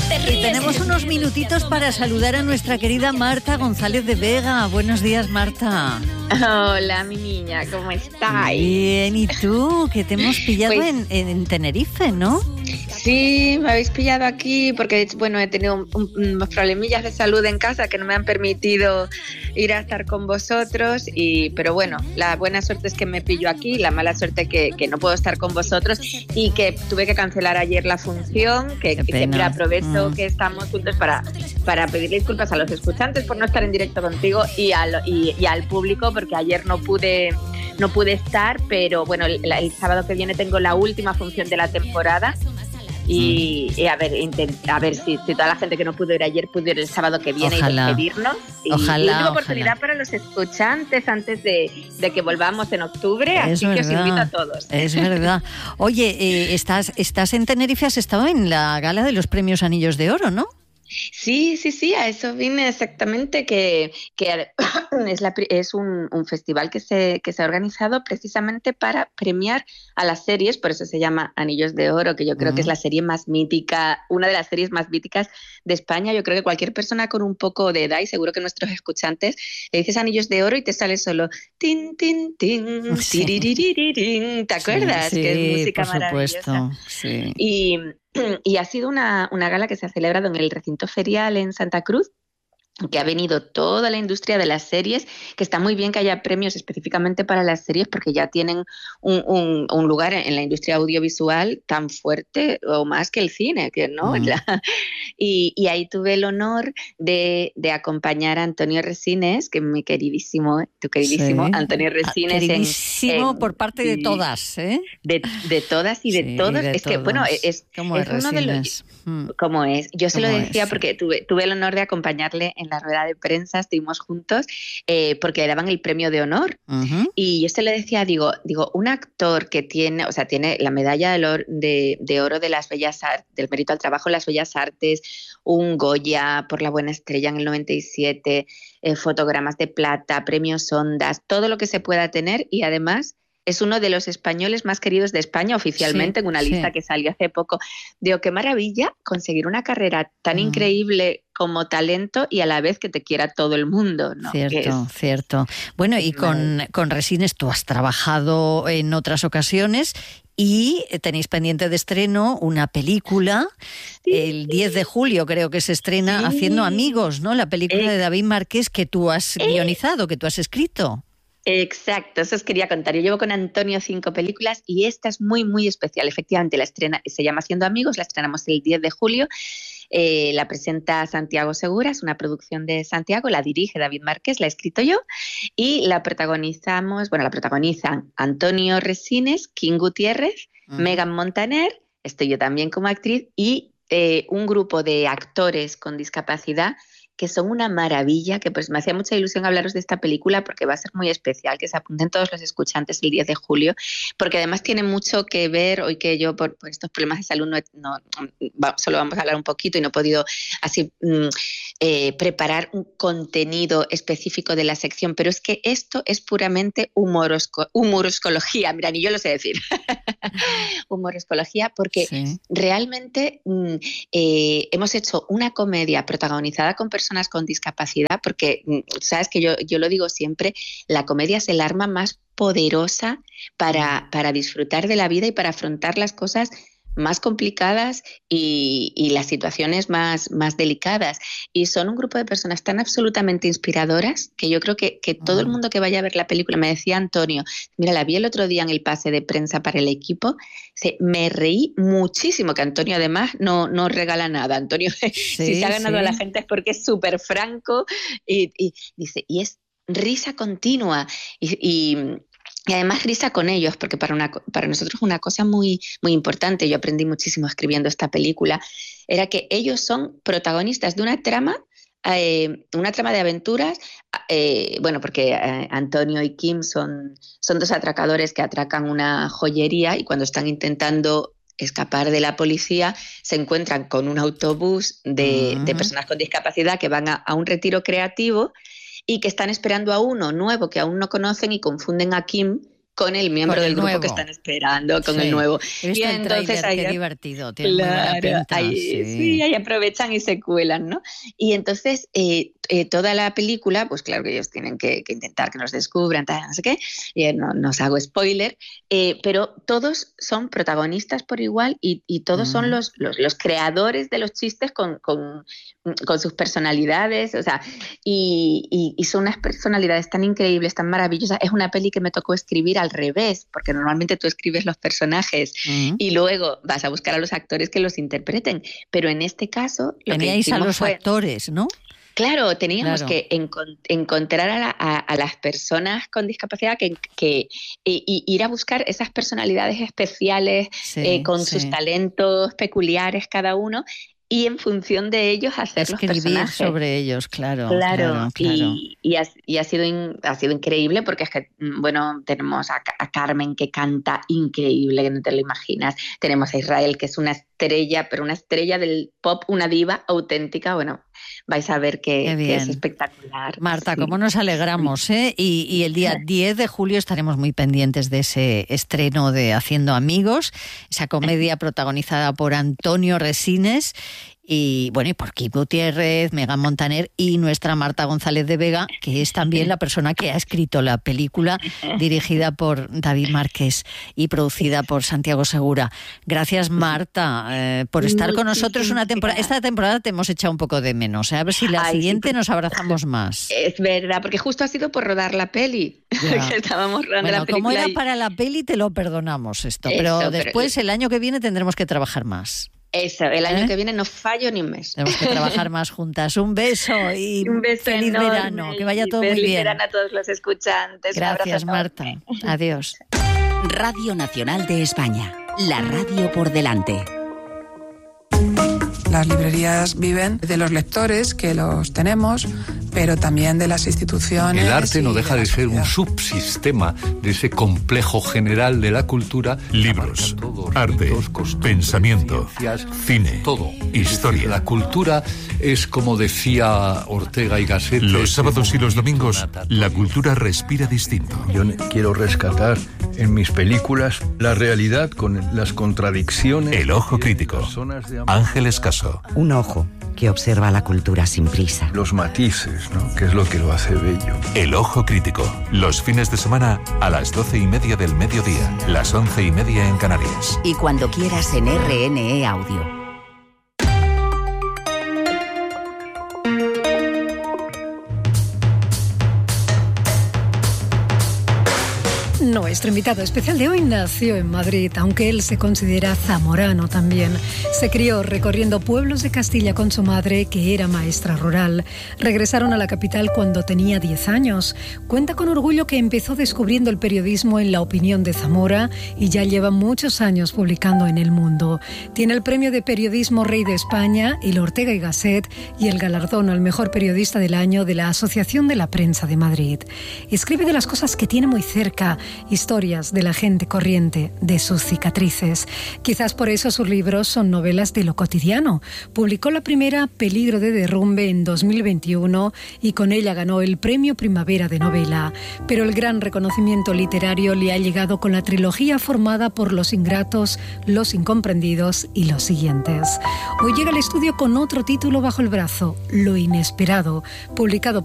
te ríes. Y tenemos unos minutitos para saludar a nuestra querida Marta González de Vega. Buenos días, Marta. Hola, mi niña, ¿cómo estáis? Bien, ¿y tú? Que te hemos pillado Pues, en Tenerife, ¿no? Sí, me habéis pillado aquí porque, bueno, he tenido unos problemillas de salud en casa que no me han permitido ir a estar con vosotros, pero bueno, la buena suerte es que me pillo aquí, la mala suerte que no puedo estar con vosotros y que tuve que cancelar ayer la función, que mira, aprovecho que estamos juntos para pedirle disculpas a los escuchantes por no estar en directo contigo y al público, porque ayer no pude estar, pero bueno, el sábado que viene tengo la última función de la temporada. Y a ver si toda la gente que no pudo ir ayer pudo ir el sábado que viene. Ojalá. Y despedirnos. Y última oportunidad para los escuchantes antes de que volvamos en octubre, así que os invito a todos. Es verdad. Oye, estás en Tenerife, has estado en la gala de los premios Anillos de Oro, ¿no? Sí, a eso vine exactamente, que es un festival que se ha organizado precisamente para premiar a las series, por eso se llama Anillos de Oro, que yo creo que es la serie más mítica, una de las series más míticas de España. Yo creo que cualquier persona con un poco de edad, y seguro que nuestros escuchantes, le dices Anillos de Oro y te sale solo tin, tin, tin, sí. ¿Te acuerdas? Sí, que es música por maravillosa. Supuesto, sí. Y ha sido una gala que se ha celebrado en el recinto ferial en Santa Cruz, que ha venido toda la industria de las series, que está muy bien que haya premios específicamente para las series porque ya tienen un lugar en la industria audiovisual tan fuerte o más que el cine, ¿no? Y ahí tuve el honor de acompañar a Antonio Resines, que es mi queridísimo, tu queridísimo Antonio Resines. Queridísimo por parte de todas, ¿eh? De todas y de todos. De es todos. Que, bueno, es uno de los... ¿Cómo es? Yo se lo decía porque tuve el honor de acompañarle en la rueda de prensa, estuvimos juntos, porque le daban el premio de honor. Y yo se lo decía, digo, un actor que tiene la medalla de oro de las Bellas Artes, del mérito al trabajo en las Bellas Artes, un Goya por La Buena Estrella en el 97, fotogramas de plata, premios Ondas, todo lo que se pueda tener, y además es uno de los españoles más queridos de España oficialmente, en una lista que salió hace poco. Digo, qué maravilla conseguir una carrera tan increíble como talento y a la vez que te quiera todo el mundo, ¿no? Cierto. Bueno, y con Resines tú has trabajado en otras ocasiones y tenéis pendiente de estreno una película, el 10 de julio creo que se estrena, Haciendo Amigos, ¿no? La película de David Márquez que tú has guionizado, que tú has escrito. Exacto, eso os quería contar. Yo llevo con Antonio 5 películas y esta es muy, muy especial. Efectivamente, se llama Haciendo Amigos, la estrenamos el 10 de julio. La presenta Santiago Segura, es una producción de Santiago, la dirige David Márquez, la he escrito yo, y la protagonizan Antonio Resines, King Gutiérrez, Megan Montaner, estoy yo también como actriz, y un grupo de actores con discapacidad que son una maravilla, que pues me hacía mucha ilusión hablaros de esta película porque va a ser muy especial, que se apunten todos los escuchantes el 10 de julio, porque además tiene mucho que ver, hoy que yo por estos problemas de salud solo vamos a hablar un poquito y no he podido así preparar un contenido específico de la sección, pero es que esto es puramente humoroscología, mira, ni yo lo sé decir, humoroscología, porque realmente hemos hecho una comedia protagonizada con personas con discapacidad, porque sabes que yo lo digo siempre, la comedia es el arma más poderosa para disfrutar de la vida y para afrontar las cosas más complicadas y las situaciones más delicadas. Y son un grupo de personas tan absolutamente inspiradoras que yo creo que todo el mundo que vaya a ver la película, me decía Antonio, mira, la vi el otro día en el pase de prensa para el equipo, me reí muchísimo, que Antonio además no regala nada. Antonio, si se ha ganado a la gente es porque es súper franco y dice, y es risa continua y además risa con ellos, porque para nosotros una cosa muy, muy importante, yo aprendí muchísimo escribiendo esta película, era que ellos son protagonistas de una trama de aventuras, porque Antonio y Kim son dos atracadores que atracan una joyería y cuando están intentando escapar de la policía se encuentran con un autobús de personas con discapacidad que van a un retiro creativo y que están esperando a uno nuevo que aún no conocen y confunden a Kim con el miembro del grupo nuevo que están esperando, con el nuevo. He visto el tráiler, qué divertido, tiene muy buena pinta. Sí, ahí aprovechan y se cuelan, ¿no? Y entonces toda la película, pues claro que ellos tienen que intentar que nos descubran, tal, no sé qué, no os hago spoiler, pero todos son protagonistas por igual y todos son los creadores de los chistes con sus personalidades, o sea, y son unas personalidades tan increíbles, tan maravillosas. Es una peli que me tocó escribir al revés, porque normalmente tú escribes los personajes y luego vas a buscar a los actores que los interpreten, pero en este caso teníais a los actores, ¿no? Claro, teníamos que encontrar a las personas con discapacidad y ir a buscar esas personalidades especiales con sus talentos peculiares cada uno, y en función de ellos hacer los personajes. Escribir sobre ellos, claro. Y ha sido increíble, porque es que, bueno, tenemos a Carmen, que canta increíble, que no te lo imaginas. Tenemos a Israel, que es una estrella, pero una estrella del pop, una diva auténtica. Bueno, vais a ver que es espectacular. Marta, cómo nos alegramos, ¿eh? Y el día 10 de julio estaremos muy pendientes de ese estreno de Haciendo Amigos, esa comedia protagonizada por Antonio Resines y bueno, y por Kip Gutiérrez, Megan Montaner y nuestra Marta González de Vega, que es también la persona que ha escrito la película, dirigida por David Márquez y producida por Santiago Segura. Gracias, Marta, por estar con nosotros una temporada. Esta temporada te hemos echado un poco de menos, ¿eh? A ver si la siguiente nos abrazamos más. Es verdad, porque justo ha sido por rodar la peli. Que estábamos rodando la película. Como era para la peli, te lo perdonamos esto, pero después el año que viene tendremos que trabajar más. Eso, el año que viene no fallo ni un mes. Tenemos que trabajar más juntas. Un beso y un beso feliz enorme, verano. Que vaya todo muy bien. Feliz verano a todos los escuchantes. Gracias, Marta. Adiós. Radio Nacional de España. La radio por delante. Las librerías viven de los lectores, que los tenemos, pero también de las instituciones. El arte no deja de ser un subsistema de ese complejo general de la cultura. Libros, arte, pensamiento, cine, todo, historia. La cultura es, como decía Ortega y Gasset, los sábados y los domingos la cultura respira distinto. Yo quiero rescatar en mis películas la realidad con las contradicciones. El ojo crítico. Ángel Escaso. Un ojo que observa la cultura sin prisa. Los matices, ¿no? Que es lo que lo hace bello. El ojo crítico. Los fines de semana a las 12:30 del mediodía, las 11:30 en Canarias. Y cuando quieras en RNE Audio. Nuestro invitado especial de hoy nació en Madrid, aunque él se considera zamorano también. Se crió recorriendo pueblos de Castilla con su madre, que era maestra rural. Regresaron a la capital cuando tenía 10 años. Cuenta con orgullo que empezó descubriendo el periodismo en La Opinión de Zamora y ya lleva muchos años publicando en El Mundo. Tiene el premio de periodismo Rey de España, el Ortega y Gasset y el galardón al mejor periodista del año de la Asociación de la Prensa de Madrid. Escribe de las cosas que tiene muy cerca, historias de la gente corriente, de sus cicatrices. Quizás por eso sus libros son novelas de lo cotidiano. Publicó la primera, Peligro de derrumbe, en 2021 y con ella ganó el Premio Primavera de Novela. Pero el gran reconocimiento literario le ha llegado con la trilogía formada por Los Ingratos, Los Incomprendidos y Los Siguientes. Hoy llega al estudio con otro título bajo el brazo, Lo Inesperado, publicado